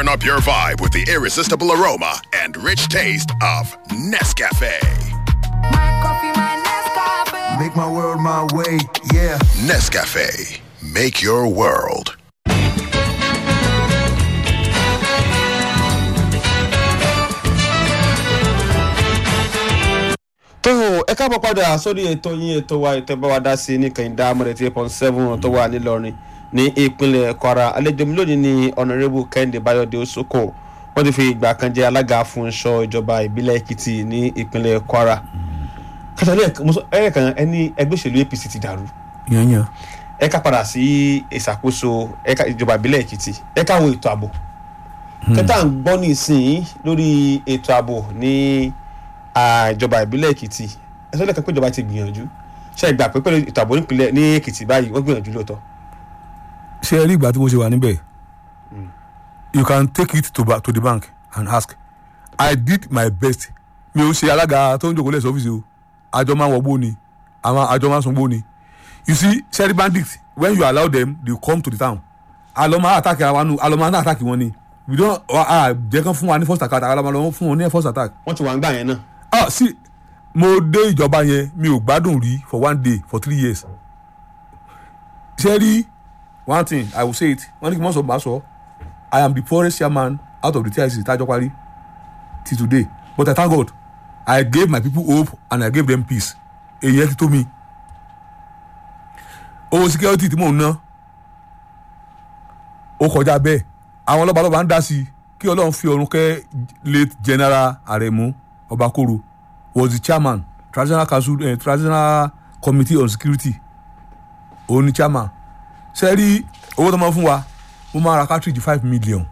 Turn up your vibe with the irresistible aroma and rich taste of Nescafe. My coffee, my Nescafe. Make my world my way, yeah. Nescafe. Make your world. tó ẹ káàbọ̀ padà sórí ètò yín ètò wa ìtẹ́báwá dá sí ní kẹ́hìndá amọ̀rẹ̀tì 8.7 tó wà nílọrin ní ìpínlẹ̀ Kwara. àlejò mi lónìí ní Honorable Kẹ́hìndé Báyọ̀dé Òsókò. wọ́n ti fi ìgbà kan jẹ́ alága fún ìṣọ́ ìjọba ìbílẹ̀ Èkìtì ní ìpínlẹ̀ Kwara. kàtàlẹ́ ẹ̀ẹ̀kan ẹni ẹgbẹ́ òṣèlú APC ti dàrú. yanyan. ẹ ká padà sí ìṣàkóso ìjọba ìbílẹ̀ Èkìtì ẹ ká wo ètò ààbò. kẹta ń gbọ́ nísìnyí lórí ètò ààbò ní ìjọba ìbílẹ̀ Èkìtì ẹsẹ̀ lẹ́kàn pé ìjọba ti gbìyànjú ṣe ìgbà pé pẹ̀lú ètò ààbò nípìnlẹ̀ ní Èkìtì báyìí wọ́n gbìyànjú lóòótọ́. ṣé ẹ rí ìgbà tí mo ṣe wà níbẹ̀ you can take it to the bank and ask I did my best. mi ò ṣe alága tó ń jókòó lẹ́sẹ̀ ọ́fíìsì o àjọ máa ń wọgbó ni àjọ máa ń sanwó ni. you see sherry bandits when you allow them they come to the town àlọ́ máa attack wọn ni we don jẹ́ kán fún wa ní first attack àlọ́ máa fún wọn ní first attack. wọ́n ti wà ń gbà yẹn náà. sí mo dé ìjọba yẹn mi ò gbádùn rí for 1 day for 3 years. ṣé rí one thing I will say it wọ́n ní kí n mọ̀ sọ bá sọ I am the poorest chairman out of the TIC tájọ́ parí till today but I thank God I gave my people hope and I gave them peace. èyí ẹ ti tó mi. owó security tí mò ń ná ó kọjá bẹ́ẹ̀ àwọn ọlọ́ba ń dá sí i kí Ọlọ́run fi ọ̀run kẹ́ late General Aremu Obakoro was the chairman traditional council traditional committee on security òun ni chairman. ṣe rí owó tó máa fún wa mo máa ra cartridge 5 million.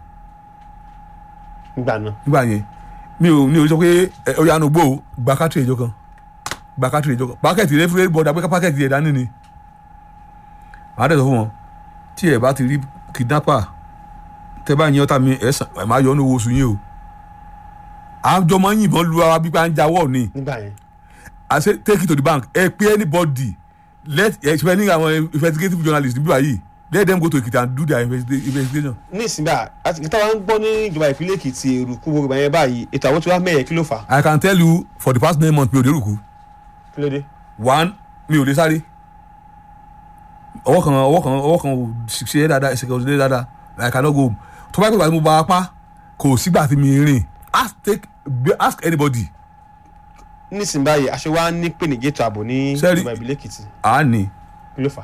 nígbà yẹn mi ò sọ pé ọyà ànúgbò gba cartridge kan pákẹ́tì rẹ fúlẹ́ bọ́dà pé pákẹ́tì yẹn dání ni. màá dẹ̀ sọ fún wọn tí ẹ bá ti rí kidnapper tẹ bá yẹn ọ̀tá mi ẹ máa yọ ọ́ ní owó oṣù yín o. àjọ máa ń yìnbọn lu ara bí pa ń jáwọ́ ni. nígbà yẹn. I say take it to the bank ẹ pé anybody let expecting àwọn investigative journalists níbí báyìí let them go to Ekiti and do their investigation. ní ìsìnbà àti ìta wa ń gbọ́ ní ìjọba ìpínlẹ̀ Èkìtì èrùkú gbogbo yẹn báyìí ètò àwọn tí wàá mẹ́yẹ kí ló fà. I can tell you for the past 9 months mi ò dé èrùkú. kí ló dé. one mi ò lè sáré ọwọ́ kan ò ṣe dáadáa ẹsẹ̀ kan ò ṣe dáadáa I cannot go home. tó bá yẹ kó ìgbà tí mo bá apá kò sígbà tí mi rìn ask anybody. nísìnyí báyìí aṣọ wa ní pèníjì ètò ààbò ní ìjọba ìbílẹ̀ Èkìtì. a ní. kí ló fà.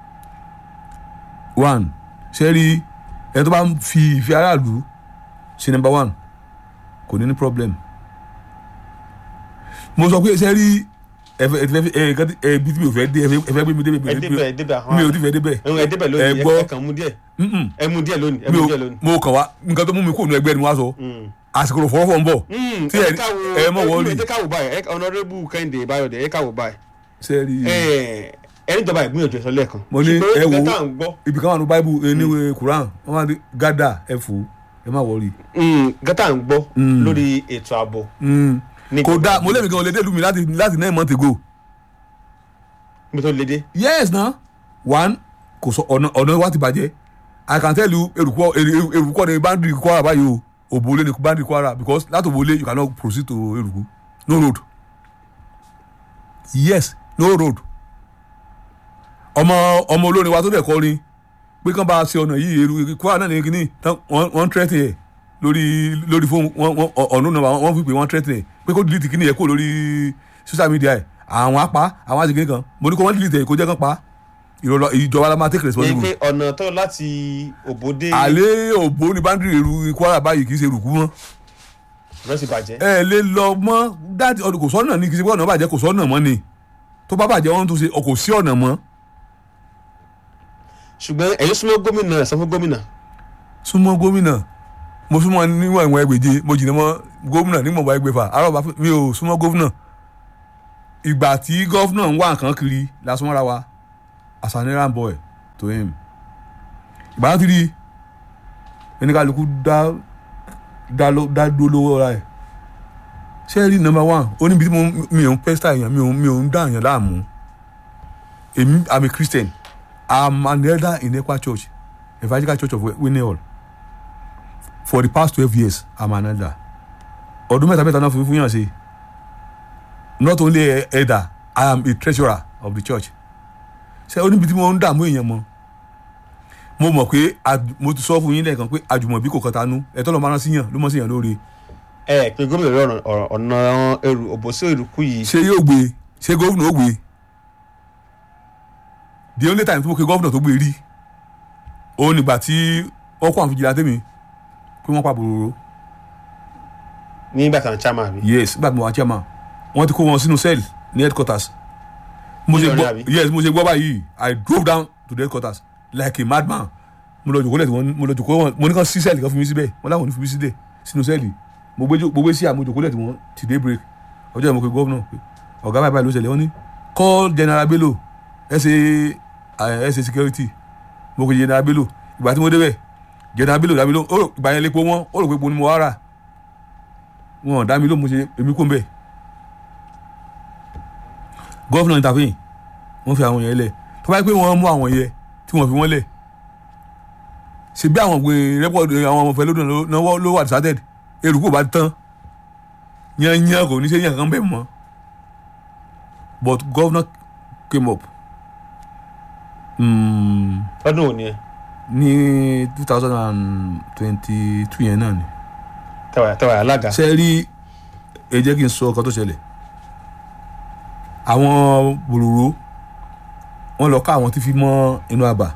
one sẹ́rí ẹni tó bá ń fi ìfẹ́ aráàlú ṣe number one kò ní ní problem. mo sọ pé sẹ́rí ẹbí tí mi ò fẹ́ dé ẹ fẹ́ gbé mi débẹ̀ mi ò ti fẹ́ débẹ̀ ẹ gbọ́ ẹ kàn mú díẹ̀ ẹ mú díẹ̀ lónìí. mo kàn wá nǹkan tó mú mi kó nu ẹgbẹ́ ni wọ́n á sọ àsìkò ló fọwọ́fọ́ ń bọ̀ tí ẹ mọ̀ wọ́n rí. ẹ káwọ́ báyìí Honorable Kẹ́hìndé Báyọ̀dé ẹ káwọ́ báyìí. sẹ́rí ẹni ìjọba ìgbìyànjú ẹ̀sọ́ lẹ́ẹ̀kan. mo ní ẹ wo ibi kan wà ní Bible ní Quran wọ́n máa ní gádà ẹ fò ẹ má wọrí. gátà ń gbọ́ lórí ètò ààbò. kò dáa mo lẹ́mìí kan lédè lumi láti 9 months ago. mi tó lédè. yes na one kò sọ ọ̀nà wa ti bàjẹ́ I can tell you erukọ ni boundary Kwara báyìí o Òbólé ni boundary Kwara because láti Òbólé you cannot proceed to Eruku no road yes no road. ọmọ olórin wa tó dẹ̀ kọrin pé kán bá a ṣe ọ̀nà yìí èrò Kwara náà ní kíní wọ́n tẹ́tì ẹ̀ lórí fóònù ọ̀nà náà wọ́n fi pé wọ́n tẹ́tì ẹ̀ pé kó delete kíní ẹ̀ kó lórí social media ẹ̀ àwọn apá àwọn àti kíní kan mo ní kó wọ́n delete ẹ̀ kó jẹ́ kán pa ìjọba la máa take responsible. èyí pé ọ̀nà tó láti Òbódé. àlẹ́ Òbó ní boundary èrò Kwara báyìí kì í ṣe Eruku mọ́. ọ̀nà sì bàjẹ́. ẹ lè lọ mọ́ dáàtì ọdún kò sọ́nà ní kì í ṣe pé ọ̀nà bàjẹ́ kò sọ́nà mọ́ ni tó bá bàjẹ́ wọ́n tún ṣe kò sí ọ̀nà mọ́. ṣùgbọ́n ẹ̀yin súnmọ́ gómìnà ẹ̀ sọ fún gómìnà. súnmọ́ gómìnà mo súnmọ́ níwọ̀n ìwọ̀n ẹgbẹ̀je mo jìnnà mọ́ gómìnà níwọ̀n ìwọ̀n ẹgbẹ̀fà àrọ́bà mi ò súnmọ́ gómìnà. ìgbà tí gómìnà ń wá nǹkan kiri la súnmọ́ra wa as an errand boy to him. ìgbà tí rí ẹnìkàlùkù dá dúró lọ́wọ́ ra ẹ̀. ṣé rí number one ó níbi tí mi ò ń pẹ́sítà èèyàn mi ò ń dá èèyàn láàmú. èmi I'm a Christian. I'm an elder in Ekwa Church, Evangelical Church of Winnie Hall. for the past 12 years I'm an elder ọdún mẹ́ta náà fún yàn ṣe not only elder I am a treasurer of the church ṣe oníbi tí mo ń dààmú èèyàn mọ́ mo mọ̀ pé mo ti sọ fún yín lẹ́ẹ̀kan pé àjùmọ̀bí kò kọtanú ẹ̀tọ́ lọ́ọ́ máa rán síyàn ló mọ̀ síyàn lóore. pé gómìnà lórí ọ̀nà ẹrù òbòsí ìrùkú yìí. ṣé yóò gbé ṣé gómìnà ó gbé the only time tí mo pe gómìnà tó gbé rí òun nígbà tí wọ́n kó àwọn fìjìlá tèmi pé wọ́n pa bòròrò. nígbà kan chairman mi. yes nígbà tí mo wà chairman wọ́n ti kó wọn sínú cell ní headquarters. mo ṣe gbọ́ báyìí I drove down to the headquarters like a madman. mo lọ jòkó lẹ̀ tí wọ́n mo ní kàn sí cell kan fún mi síbẹ̀ wọ́n láwọn ò ní fún mi síbẹ̀ sínú cell mo gbé sí àmọ́ jòkó lẹ̀ tí wọ́n ti dé break ọjọ́ ìmọ̀ pé gómìnà pé ọ̀gá báyìí ló ṣẹlẹ̀ wọ́n ní call General Bello ẹsẹ security mo kò General Bello ìgbà tí mo débẹ̀ General Bello dábìló ìgbà yẹn lépo wọn ó rò pé epo ni mo wá rà wọn dá mi ló mo ṣe èmi kò ń bẹ̀ gómìnà intervene wọ́n fi àwọn yẹn lẹ̀ tó bá yẹ pé wọ́n mú àwọn yẹn tí wọ́n fi wọ́n lẹ̀ ṣe bí àwọn rẹ́pọ̀tù àwọn ọmọ fẹ́ lódò ló wà deserted eruku bá tán yányán kò ní ṣe yàn kan bẹ́ẹ̀ mọ́ but governor came up. ọdún òní ẹ. ní 2022 yẹn náà ni. tẹwàá alága. ṣe rí ẹ jẹ́ kí n sọ ọkọ tó ṣẹlẹ̀ àwọn bòròrò wọ́n lọ ká àwọn tí fi mọ́ inú àbà.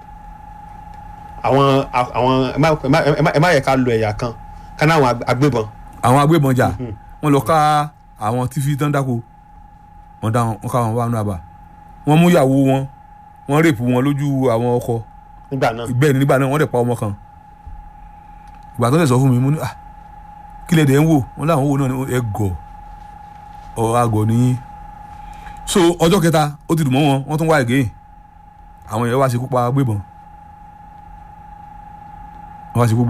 àwọn ẹ má yẹ ká lo ẹ̀yà kan ká ní àwọn agbébọn. àwọn agbébọn jà wọ́n lọ ká àwọn tí fi tán dáko wọ́n ká wọn wá inú àbà wọ́n mú ìyàwó wọ́n rèpù wọn lójú àwọn ọkọ. nígbà náà bẹ́ẹ̀ ni nígbà náà wọ́n dẹ̀ pa ọmọ kan ìgbà tó lè sọ fún mi mo ní kí lè dẹ̀ ń wò wọ́n láwọn wò náà ni ẹ gọ̀ àgọ̀ nìyí. so ọjọ́ kẹta ó ti dùn mọ́ wọ́n tún wá again àwọn èèyàn wá ṣekú pa agbébọn wọ́n á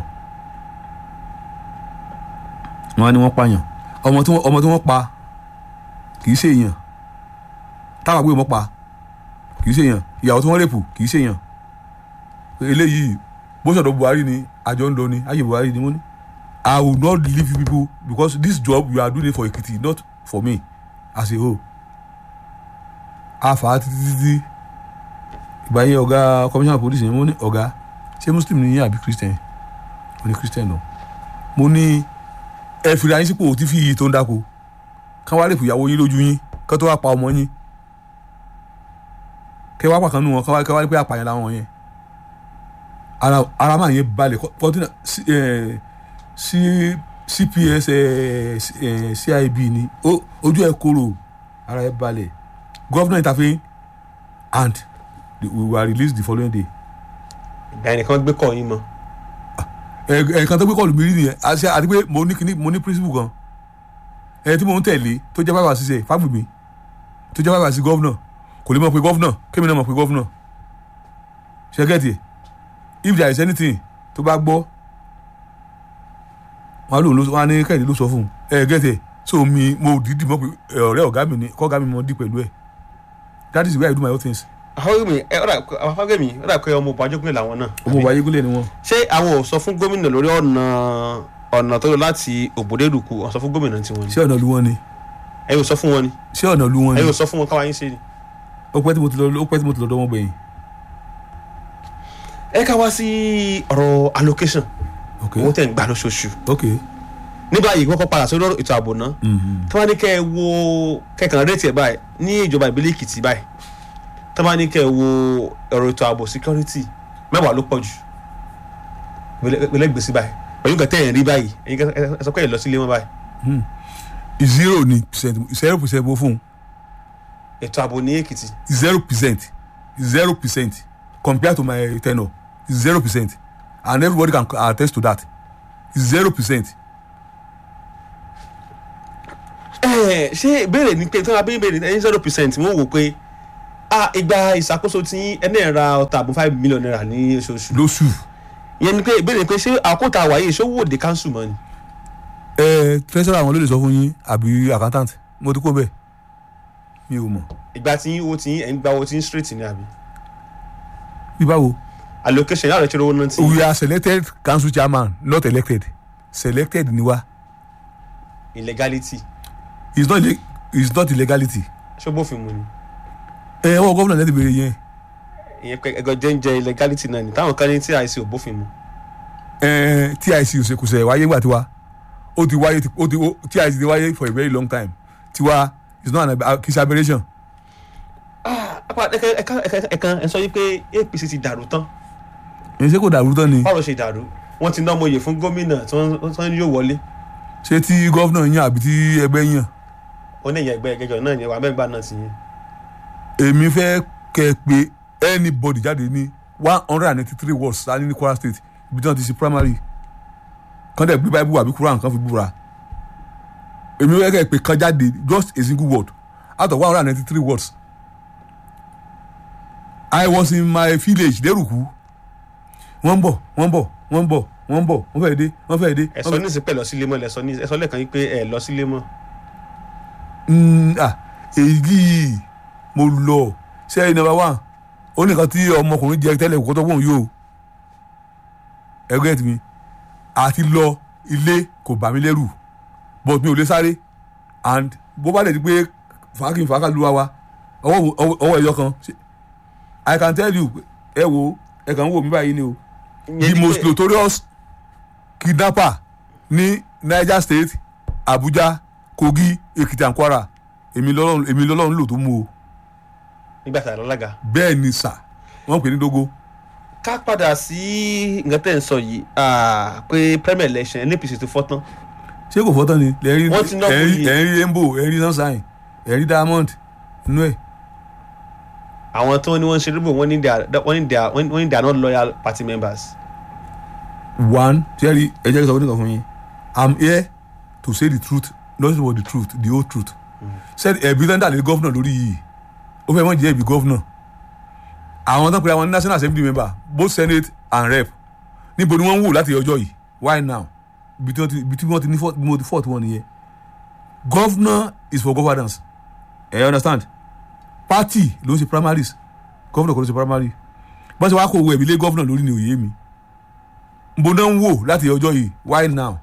ní wọ́n pààyàn ọmọ tí wọ́n pa kì í ṣe èèyàn táwọn agbébọn pa kì í ṣe èèyàn ìyàwó tí wọ́n rèpù kì í ṣe èèyàn eléyìí bó ṣọ̀dọ̀ Buhari ni àjọ ń lọ ni ayé Buhari ni mo ní I will not leave you people because this job you are doing it for Ekiti not for me as a whole. afa títí ìgbà yẹn ọ̀gá commissioner police yẹn mo ní ọ̀gá ṣé Muslim ni yín àbí Christian mo ní Christian lọ mo ní ẹ fìlà yín sípò tí fi iyì tó ń dáko kán wá rèpù ìyàwó yín lójú yín kán tó wá pa ọmọ yín kẹ wá pàkánú wọn kán wá rí pé àpàyàn làwọn yẹn ara máa yẹn balẹ̀ kọ́ńtínà CPS CIB ni ojú ẹ kóró ara ẹ balẹ̀ governor intervene and we were released the following day. ẹnìkan gbé kọ́ yín mọ́. ẹnìkan tó gbé kọ́ lù mí rí nìyẹn àti pé mo ní principle kan ẹni tí mo ń tẹ̀lé tó jẹ́ bábà ṣiṣẹ́ Fágbèmí tó jẹ́ bábà sí governor kò lè mọ̀ pé governor kémi náà mọ̀ pé governor ṣe gẹ́tì if there is anything tó bá gbọ́ wọn á ní Kẹ́hìndé ló sọ fún un gẹ́tì so mo dídì mọ̀ pé ọ̀rẹ́ ọ̀gá mi ni kọ́gá mi mọ̀ dí pẹ̀lú ẹ̀ that is where I do my own things. Fágbèmí ọ̀dà pé ọmọ Ọba Ajégúnlẹ̀ làwọn náà. ọmọ Ọba Ajégúnlẹ̀ ni wọ́n. ṣé àwọn ò sọ fún gómìnà lórí ọ̀nà tó lọ láti Òbòdèrùkù ọ̀ sọ fún gómìnà tí wọ́n ní. ṣé ọ̀nà lu wọn ni. ẹ yóò sọ fún wọn ni. ṣé ọ̀nà lu wọn ni. ẹ yóò sọ fún wọn káwa yín ṣe ni. ó pẹ́ tí mo ti lọ dọ́ wọn gbẹ̀yìn. ẹ ká wá sí ọ̀rọ̀ allocation owó tẹ̀ ń gbà lóṣooṣù. ní báyìí wọ́n kọ́ padà sórí ètò ààbò náà tí wọ́n ní kẹ́ ẹ wo kẹ́kàn rétí ẹ̀ báyìí ní ìjọba ìbílẹ̀ Èkìtì báyìí tí wọ́n ní kẹ́ ẹ wo ọ̀rọ̀ ètò ààbò security 10 ló pọ̀ jù gbẹlẹ́gbèsí báyìí ọ̀yún kẹ́tẹ́ ẹ̀ ń rí báyìí ẹ̀yin ẹ sọ pé ẹ̀ lọ sílé wọn báyìí. 0% mo fún un. ètò ààbò ní Èkìtì. 0% compared to my tenure 0% and everybody can attest to that 0%. ṣé ìbéèrè ni pé tí wọ́n bá béèrè ẹ̀yin 0% wọ́n wò pé ìgbà ìṣàkóso tí ẹni ẹ̀ ra ọta àbò 5 million naira ní oṣooṣù. lóṣù. ìyẹn ni pé ìbéèrè ni pé ṣé àkótá àwáyé ìṣòwò òde council mọ́ ni. treasurer àwọn ló lè sọ fún yín àbí accountant mo ti kó bẹ́ẹ̀ mi ò mọ̀. ìgbà tí owó tí ẹ̀ ń gba owó tí ń straight ni àbí. bí báwo. allocation yàrá ìṣòro owó náà ti. we are selected council chairman not elected selected ni wa. illegality. it's not illegality. ṣé bófin mu ni. ọwọ́ gómìnà lẹ́tì béèrè yẹn. ìyẹn pé ẹgbẹ́ jẹ́ illegality náà ni táwọn kan ní TIC ò bófin mu. TIC kò sẹ̀ wáyé gbà tiwa ó ti wáyé TIC ti wáyé for a very long time tiwa is not an kìí aberration. ẹ̀kan ẹ̀ sọ yí pé APC ti dàrú tán. ẹ̀ ṣe kò dàrú tán ni. báwo ṣe dàrú wọ́n ti ná ọmọye fún gómìnà tí wọ́n yóò wọlé. ṣé tí gọ́fìnà yàn àbí tí ẹgbẹ́ yàn. ó ní ìyẹn ẹgbẹ́ ẹgẹjọ náà ni wàá mẹ́gbàá náà ti yẹn. èmi fẹ́ kẹ́ pé anybody jáde ní 193 words láti ní Kwara State ibi tí wọ́n ti ṣe primary kan dẹ̀ gbé bible àbí Quran kan fi búra èmi fẹ́ kẹ́ pé kan jáde just a single word out of 193 words. I was in my village lẹ́rùkú wọ́n fẹ́ dé. ẹ̀sọ́ ní ìsìnkú ẹ̀ lọ sílé mọ́ ẹ̀sọ́ lẹ́ẹ̀kan yìí pé ẹ̀ lọ sílé mọ́. èyí mo lọ sẹ́yìn number one ó nìkan tí ọmọkùnrin jẹ tẹ́lẹ̀ kó tó wọ̀n yóò ẹgbẹ́ mi àti lọ ilé kò bà mí lẹ́rù but mi ò lè sáré and bó bá lè di pé fàákì lu wa ọwọ́ ẹ̀yọ kan I can tell you ẹ wo ẹ kàn ń wò mí báyìí ni o the most notorious kidnapper ní Niger State Abuja Kogi Ekiti and Kwara èmi lọ́lọ́run lò tó mú o. nígbà tá a lọ lága. bẹ́ẹ̀ ni sà wọ́n pè ní Dogo. ká padà sí nǹkan tẹ̀ ń sọ yìí pé premier election NPC ti fọ́ tán. ṣé kò fọ́ tán ni wọ́n ti náà kú yìí. ẹ̀rí rainbow ẹ̀rí sunshine ẹ̀rí diamond inú ẹ̀. àwọn tó ní wọ́n ń ṣe rúbò wọ́n ní they are not loyal party members. one ṣẹ́rí ẹ jẹ́ kí n sọ fún nìkan fún yín I'm here to say the truth nothing but the truth the whole truth. ṣẹ́rí ẹ̀bí tẹ́ńdà lé gọ́fúnà lórí yìí ó fẹ́ wọ́n jẹ́ ẹ̀bí gọ́fúnà àwọn tó ń pè àwọn national assembly member both senate and rep níbo ni wọ́n ń wò láti ọjọ́ yìí why now ibi tí wọ́n ti ní mo ti fọ́ọ̀tì wọn nìyẹn governor is for governance you understand party ló ń ṣe primaries governor kò ló ń ṣe primary bọ́n ṣe wá kó owó ẹ̀bí lé governor lórí ni òye mi níbo náà ń wò láti ọjọ́ yìí why now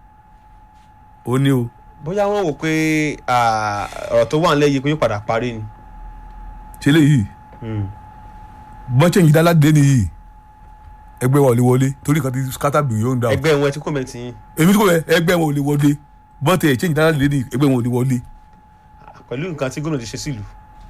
ó ní o. bóyá wọ́n wò pé ọ̀rọ̀ tó wà nílẹ̀ yìí pé yóò padà parí ni. ṣe léyìí bọ́ńṣẹ́ yìí dáládé nìyí ẹgbẹ́ wa ò lè wọlé torí kan ti scatter beyond down. ẹgbẹ́ wọn ẹ ti kọ́mẹ̀ntì yín. èmi tí kò bẹ ẹgbẹ́ wọn ò lè wọlé bọ́ńtẹ̀ ẹ̀ṣẹ́ yìí dáládé nìyí ẹgbẹ́ wọn ò lè wọlé. pẹ̀lú nǹkan tí gómìnà ti ṣe sílùú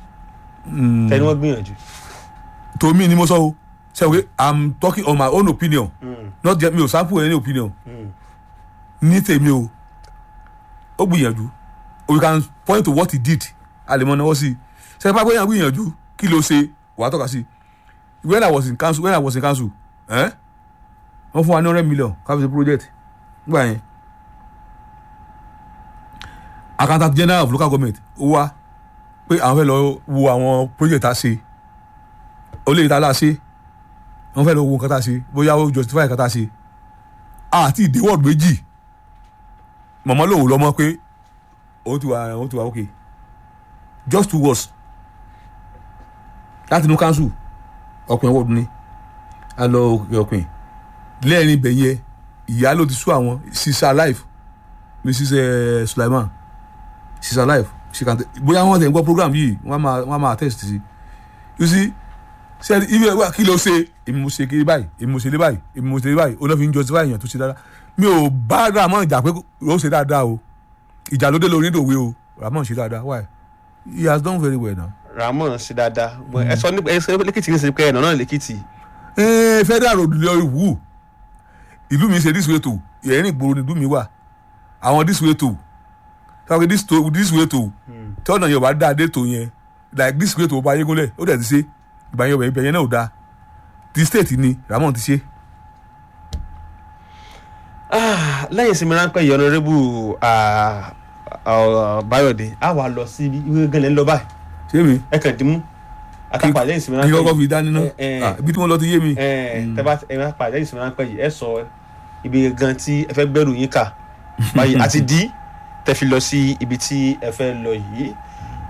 tẹni wọ́n gbìyànjú. tòmí ni mo sọ o ṣe wé I'm talking on my own opinion not just mi ò sample any opinion ní tèmi o ó gbìyànjú we can point to what he did àlèmọ́ náà wọ́n sí ṣe bá gbìyànjú gbìyànjú kí ló ṣe wàá tọ́ka sí when I was in council wọ́n fún wa ní 100 million capital project nígbà yẹn accountant general of local government ó wá pé àwọn fẹ́ lọ wo àwọn project tá a ṣe ó lè ta la ṣe wọ́n fẹ́ lọ wo nǹkan tá a ṣe bóyá ó justify nǹkan tá a ṣe àti ìdí wọ́ọ̀dù méjì mọ̀mọ́ lòun lọ́mọ pé ó ti wà okay just 2 words láti inú council ọkùnrin wọ́ọ̀dù ni a lọ ọkùnrin lẹ́yìn ibẹ̀ yẹn ìyá ló ti sú àwọn she's alive Mrs. Sulaiman she's alive she can bóyá wọ́n tẹ̀ ń gbọ́ program yìí wọ́n máa test sí you see ṣe ibi ẹ̀wà kí ló ṣe èmi mo ṣe kiri báyìí èmi mo ṣe lé báyìí èmi mo ṣe lé báyìí olófin ń justify èèyàn tó ṣe dáadáa mi ò bá Ramon jà pé ó ṣe dáadáa o ìjà ló dé lórí ìdòwe o Ramon ṣe dáadáa why he has done very well now. Ramon ṣe dáadáa ẹ sọ ní lẹ́kìtì ní ṣe pé ẹ̀nà náà lẹ́kìtì. federal road lọ ìwú ìlú mi ṣe this way to ẹ̀rín ìgboro ni ìlú mi wà àwọn this way to káwé this way to tí ọ̀nà yẹn bá dáa dé tó yẹn like this way to bá yégúnlẹ̀ ó dẹ̀ ti ṣe ìgbàyẹn ibẹ̀ yẹn náà ò dáa ti state ni Ramon ti ṣe. lẹ́yìn ìsinmi ráńpẹ́ yìí ọ̀nàrẹ́bù Báyọ̀dé a wà lọ sí ibi gẹ́lẹ́ ń lọ báyìí. ṣé mi. ẹ kàn dín mú àtàpà lẹ́yìn ìsinmi ráńpẹ́ yìí. kí kọ́kọ́ fi dání náà ibi tí wọ́n lọ ti yé mi. tẹ́bá ẹ pàdé lẹ́yìn ìsinmi ráńpẹ́ yìí ẹ sọ ibi gan tí ẹ fẹ́ gbẹ́rù yín kà báyìí àti dí tẹ́ fi lọ sí ibi tí ẹ fẹ́ lọ yìí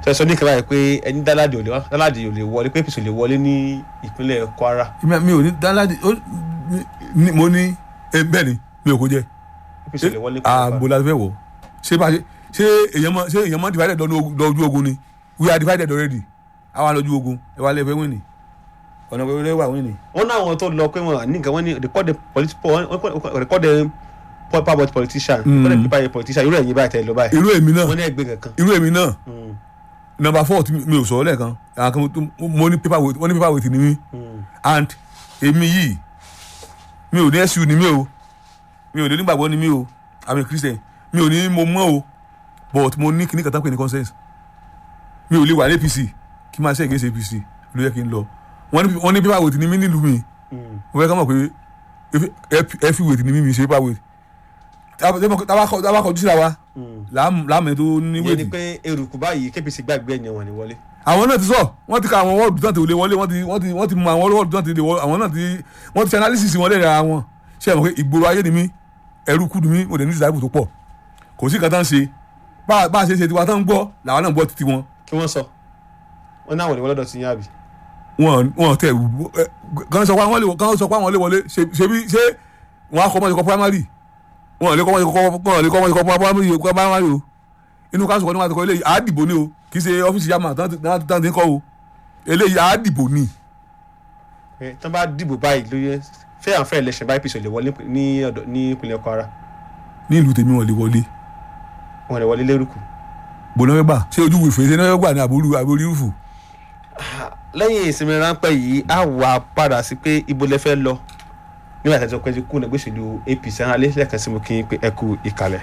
sọ ní kẹfà yìí pé ẹni dáládì ò lè wọlé pé APC ò lè wọlé ní ìpínlẹ̀ Kwara. mi ò ní dáládì mo ní bẹ́ẹ̀ ni mi ò kó jẹ́ APC ò lè wọlé Kwara. àgbo la fẹ́ wọ̀ ṣé èèyàn mọ́ divided lọ́jú ogun ni we are divided already àwa lọ́jú ogun ẹ wá lẹ́fẹ̀ẹ́ wíìnì ọ̀nà wẹ́wẹ́ wà wíìnì. wọ́n náà wọn tó lọ pé wọn ní nǹkan wọ́n ní record the power politician irú ẹ̀yin báyìí tẹ̀ lọ báyìí. irú èmi náà wọ́n ní ẹgbẹ́ kankan. irú èmi náà number 4 tí mi ò sọ lẹ́ẹ̀kan mo ní paper weight ni mí and èmi yìí mi ò ní SU ni mí o mi ò ní nígbàgbọ́ ni mí o I'm a Christian mi ò ní mo mọ́ o but mo ní kíní kàtàkùn ní conscience mi ò lè wà ní APC kí n máa ṣe against APC ló yẹ kí n lọ wọ́n ní paper weight ni mí nílùú mi mo fẹ́ ká mọ̀ pé heavy weight ni mí ṣe paper weight tábà kọjú síra wa láàmì tó ní wéèdì. ìyẹn ni pé eruku báyìí KPC gbàgbé ẹ̀yàn wọn ni wọlé. àwọn náà ti sọ wọ́n ti ka àwọn wọ́ọ̀dù tán ti lè wọlé wọ́n ti mọ àwọn wọ́ọ̀dù tán ti lè wọlé àwọn náà wọ́n ti ṣe analysis wọn lẹ́rẹ̀ ara wọn ṣé ẹ mọ̀ pé ìgboro ayé ni mí eruku ni mí mo dẹ̀ ní ìsìláàbù tó pọ̀ kò sí nǹkan tán ṣe bá a ṣe tiwa tán ń gbọ́ làwọn náà gbọ́ titi wọn. kí wọ́n sọ wọ́n náà wọlé lọ́dọ̀ sí yín àbí. wọn tẹ kàn sọ pé àwọn lè wọlé ṣe wọn á kọ́ mọ́ primary wọn lè kọ́ primary o inú káṣù kan ní wọn ti kọ́ eléyìí àádìbò ni o kì í ṣe ọ́fíìsì yàmà tán ti ń kọ́ o eléyìí àádìbò ni. tán bá dìbò báyìí lóye fair and fair election báyìí APC lè wọlé ní ìpínlẹ̀ Kwara. ní ìlú tèmi wọn lè wọlé. wọn lè wọlé lérúkù. bọ̀nà fẹ́ gbà ṣé ojú wìfẹ́ ṣe náà gbà ní àbórí rúfù. lẹ́yìn ìsinmi ráńpẹ́ yìí á wà padà sí pé ibo lẹ fẹ́ lọ nígbà tí a ti sọ pé kú ní gbèsèlú APC ẹ̀hán alẹ́ lẹ́ẹ̀kan sí mo kí n pé ẹ kú ìkàlẹ̀.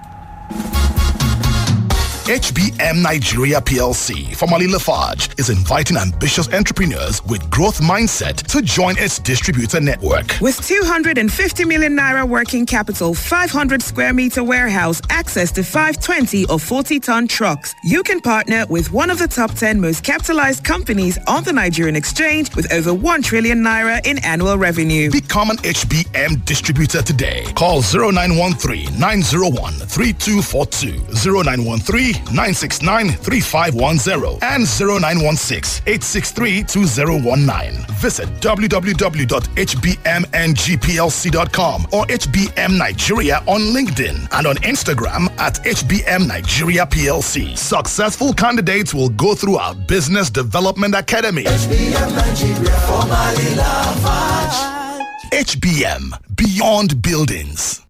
HBM Nigeria PLC, formerly Lafarge, is inviting ambitious entrepreneurs with growth mindset to join its distributor network. With 250 million naira working capital, 500 square meter warehouse, access to 520 or 40-ton trucks, you can partner with one of the top 10 most capitalized companies on the Nigerian exchange with over 1 trillion naira in annual revenue. Become an HBM distributor today. Call 0913-901-3242, 0913-969-3510 and 0916-863-2019. Visit www.hbmngplc.com or HBM Nigeria on LinkedIn and on Instagram at HBM Nigeria PLC. Successful candidates will go through our Business Development Academy. HBM Nigeria, formerly Lafarge. HBM, Beyond Buildings.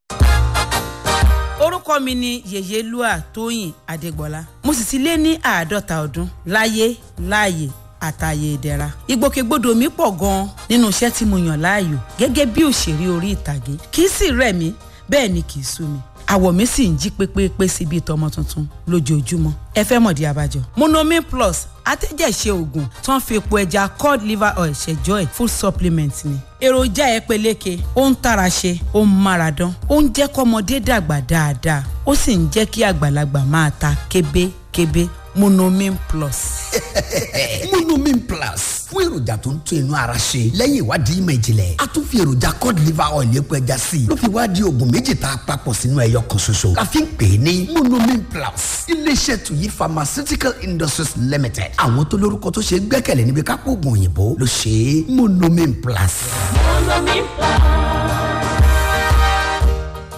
orúkọ mi ni Yèyélúà Tóyìn Adégbọlá mo sì ti lé ní 50 ọdún láyé láàyè àtàyè ìdẹ̀ra ìgbòkègbodò mi pọ̀ gan nínú iṣẹ́ tí mo yàn láàyò gẹ́gẹ́ bí òṣèré orí ìtàgé kì í sì rẹ̀ mí bẹ́ẹ̀ ni kì í sú mi àwọ̀ mi sì ń jí pépépé sí bíi tọmọ tuntun lójoojúmọ́ ẹ fẹ́ mọ̀dí abájọ. Monomin Plus atẹ́jẹ̀ṣe oògùn tó ń fi epo ẹja cod liver oil ṣẹjọ́ ẹ̀ full supplement ni. èròjà ẹ peléke ó ń tara ṣe ó ń máradán ó ń jẹ́ kọ́mọdé dàgbà dáadáa ó sì ń jẹ́ kí àgbàlagbà máa ta kébékébé. Monomin Plus. Monomin Plus fún èròjà tó ń tún inú ara ṣe lẹ́yìn ìwádìí ìmọ̀ ìjìnlẹ̀ a tún fi èròjà cod liver oil epo ẹja sí i ló fi wá di oògùn méjì tá a papọ̀ sínú ẹyọ kan ṣoṣo la fi ń pè é ní Monomin Plus iléeṣẹ́ Tuyi Pharmaceutical Industries Limited àwọn tó lórúkọ tó ṣe gbẹ́kẹ̀lé níbi kápò oògùn òyìnbó ló ṣe é Monomin Plus. Monomin Plus.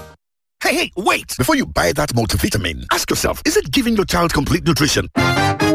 Hey, wait! Before you buy that multivitamin, ask yourself, is it giving your child complete nutrition?